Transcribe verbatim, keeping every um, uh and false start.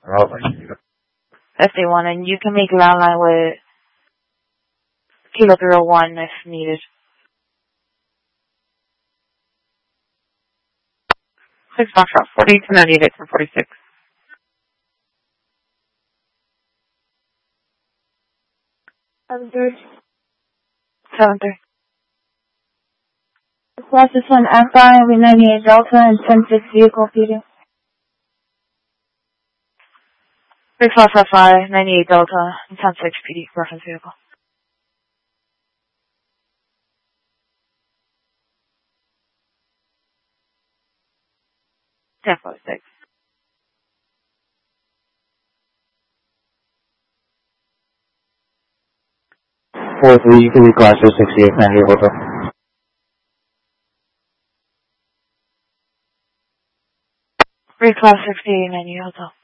If they want, and you can make landline with Kilo Zero One if needed. Six Foxtrot, forty-two ninety-eight for forty-six. Seven three. Seven three. Closest one, F I, we ninety-eight Delta and ten six vehicle feeding. Six Fox F I, ninety-eight Delta, and ten six P D, reference vehicle. ten forty-six. four three, you can be class sixty-eight ninety Hotel. Three class sixty-eight ninety Hotel.